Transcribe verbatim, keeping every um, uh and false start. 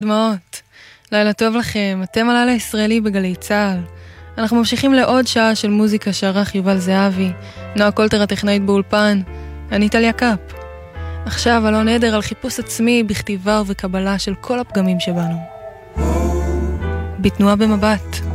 דמעות. לילה טוב לכם, אתם על הלילה הישראלי בגלי צהל. אנחנו ממשיכים לעוד שעה של מוזיקה שערך יובל זהבי, נועה קולטר הטכנאית באולפן, אני טליה קאפ. עכשיו אלון עדר על חיפוש עצמי בכתיבה ובקבלה של כל הפגמים שבנו. בתנועה במבט.